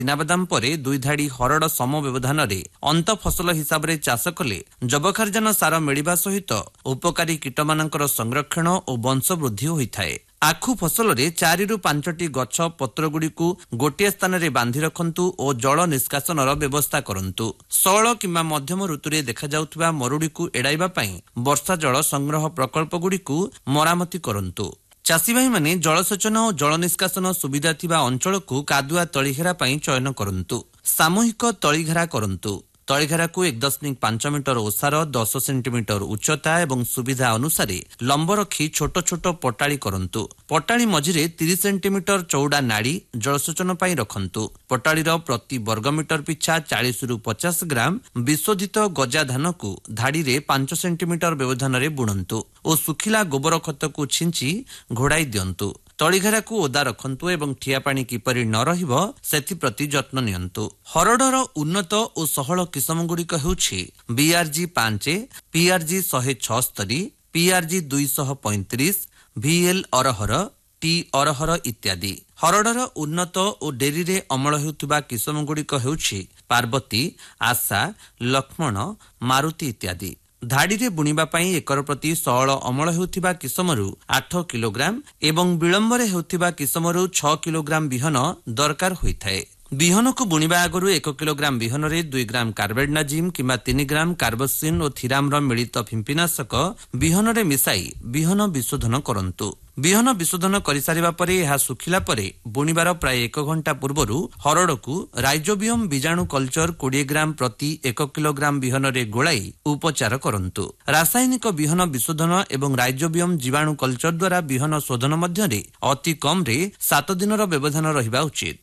ଚିନାବାଦାମ ପରେ 2 ଧାଡ଼ି ହରଡ଼ ସମ ବ୍ୟବଧାନରେ ଅନ୍ତ ଫସଲ ହିସାବରେ ଚାଷ କଲେ ଯବକ୍ଷାରଜାନ ସାର ମିଳିବା ସହିତ ଉପକାରୀ କୀଟମାନଙ୍କର ସଂରକ୍ଷଣ ଓ ବଂଶବୃଦ୍ଧି ହୋଇଥାଏ। ଆଖୁ ଫସଲରେ 4ରୁ 5ଟି ଗଛ ପତ୍ରଗୁଡ଼ିକୁ ଗୋଟିଏ ସ୍ଥାନରେ ବାନ୍ଧି ରଖନ୍ତୁ ଓ ଜଳ ନିଷ୍କାସନର ବ୍ୟବସ୍ଥା କରନ୍ତୁ। ଶୈଳ କିମ୍ବା ମଧ୍ୟମ ଋତୁରେ ଦେଖାଯାଉଥିବା ମରୁଡ଼ିକୁ ଏଡ଼ାଇବା ପାଇଁ ବର୍ଷା ଜଳ ସଂଗ୍ରହ ପ୍ରକଳ୍ପଗୁଡ଼ିକୁ ମରାମତି କରନ୍ତୁ। ଚାଷୀଭାଇମାନେ ଜଳସେଚନ ଓ ଜଳ ନିଷ୍କାସନ ସୁବିଧା ଥିବା ଅଞ୍ଚଳକୁ କାଦୁଆ ତଳିଘେରା ପାଇଁ ଚୟନ କରନ୍ତୁ। ସାମୂହିକ ତଳିଘେରା କରନ୍ତୁ। ତଳିଘେରାକୁ 1.5 ମିଟର ଓସାର, 10 ସେଣ୍ଟିମିଟର ଉଚ୍ଚତା ଏବଂ ସୁବିଧା ଅନୁସାରେ ଲମ୍ବ ରଖି ଛୋଟ ଛୋଟ ପଟାଳି କରନ୍ତୁ। ପଟାଳି ମଝିରେ 30 ସେଣ୍ଟିମିଟର ଚଉଡ଼ା ନାଳି ଜଳସେଚନ ପାଇଁ ରଖନ୍ତୁ। ପଟାଳିର ପ୍ରତି ବର୍ଗମିଟର ପିଛା 40ରୁ 50 ଗ୍ରାମ ବିଶୋଧିତ ଗଜା ଧାନକୁ ଧାଡ଼ିରେ 5 ସେଣ୍ଟିମିଟର ବ୍ୟବଧାନରେ ବୁଣନ୍ତୁ ଓ ଶୁଖିଲା ଗୋବର ଖତକୁ ଛିଞ୍ଚି ଘୋଡ଼ାଇ ଦିଅନ୍ତୁ। ତଳିଘେରାକୁ ଓଦା ରଖନ୍ତୁ ଏବଂ ଠିଆ ପାଣି କିପରି ନ ରହିବ ସେଥିପ୍ରତି ଯତ୍ନ ନିଅନ୍ତୁ। ହରଡ଼ର ଉନ୍ନତ ଓ ସହଳ କିସମଗୁଡ଼ିକ ହେଉଛି BRG 5, PRG 176, PRG 235, VL ଅରହର, T ଅରହର ଇତ୍ୟାଦି। ହରଡ଼ର ଉନ୍ନତ ଓ ଡେରିରେ ଅମଳ ହେଉଥିବା କିସମଗୁଡ଼ିକ ହେଉଛି ପାର୍ବତୀ, ଆଶା, ଲକ୍ଷ୍ମଣ, ମାରୁତି ଇତ୍ୟାଦି। ଧାଡ଼ିରେ ବୁଣିବା ପାଇଁ ଏକର ପ୍ରତି ସଅଳ ଅମଳ ହେଉଥିବା କିସମରୁ 8 କିଲୋଗ୍ରାମ ଏବଂ ବିଳମ୍ବରେ ହେଉଥିବା କିସମରୁ 6 କିଲୋଗ୍ରାମ ବିହନ ଦରକାର ହୋଇଥାଏ। ବିହନକୁ ବୁଣିବା ଆଗରୁ 1 କିଲୋଗ୍ରାମ ବିହନରେ 2 ଗ୍ରାମ କାର୍ବେଣ୍ଡାଜିମ୍ କିମ୍ବା 3 ଗ୍ରାମ କାର୍ବୋସିନ୍ ଓ ଥିରାମର ମିଳିତ ଫିମ୍ପିନାଶକ ବିହନରେ ମିଶାଇ ବିହନ ବିଶୋଧନ କରନ୍ତୁ। ବିହନ ବିଶୋଧନ କରିସାରିବା ପରେ ଏହା ଶୁଖିଲା ପରେ ବୁଣିବାର ପ୍ରାୟ 1 ଘଣ୍ଟା ପୂର୍ବରୁ ହରଡ଼କୁ ରାଇଜୋବିୟମ ବୀଜାଣୁ କଲଚର 20 ଗ୍ରାମ ପ୍ରତି 1 କିଲୋଗ୍ରାମ ବିହନରେ ଗୋଳାଇ ଉପଚାର କରନ୍ତୁ। ରାସାୟନିକ ବିହନ ବିଶୋଧନ ଏବଂ ରାଇଜୋବିୟମ ଜୀବାଣୁ କଲଚର ଦ୍ୱାରା ବିହନ ଶୋଧନ ମଧ୍ୟରେ ଅତି କମରେ 7 ଦିନର ବ୍ୟବଧାନ ରହିବା ଉଚିତ।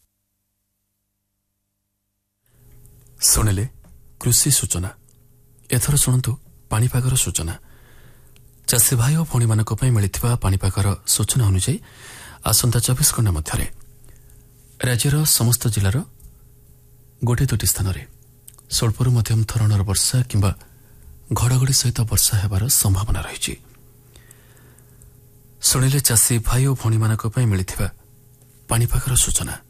ଶୁଣିଲେ କୃଷି ସୂଚନା। ଏଥର ଶୁଣନ୍ତୁ ପାଣିପାଗର ସୂଚନା। ଚାଷୀ ଭାଇ ଓ ଭଉଣୀମାନଙ୍କ ପାଇଁ ମିଳିଥିବା ପାଣିପାଗର ସୂଚନା ଅନୁଯାୟୀ ଆସନ୍ତା 24 ଘଣ୍ଟା ମଧ୍ୟରେ ରାଜ୍ୟର ସମସ୍ତ ଜିଲ୍ଲାର 1-2ଟି ସ୍ଥାନରେ ସ୍ୱଳ୍ପରୁ ମଧ୍ୟମ ଧରଣର ବର୍ଷା କିମ୍ବା ଘଡ଼ଘଡ଼ି ସହିତ ବର୍ଷା ହେବାର ସମ୍ଭାବନା ରହିଛି। ଶୁଣିଲେ ଚାଷୀ ଭାଇ ଓ ଭଉଣୀମାନଙ୍କ ପାଇଁ ମିଳିଥିବା ପାଣିପାଗର ସୂଚନା।